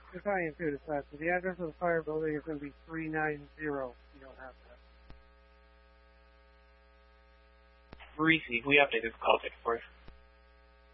Yes, I am too. So the address of the fire building is going to be 390. You don't have that. Receive. We updated the call ticket for you.